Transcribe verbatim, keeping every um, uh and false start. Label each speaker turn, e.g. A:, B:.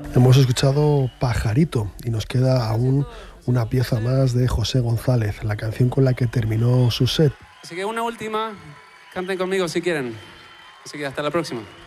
A: Hemos escuchado Pajarito y nos queda aún una pieza más de José González, la canción con la que terminó su set.
B: Así que una última, canten conmigo si quieren. Así que hasta la próxima.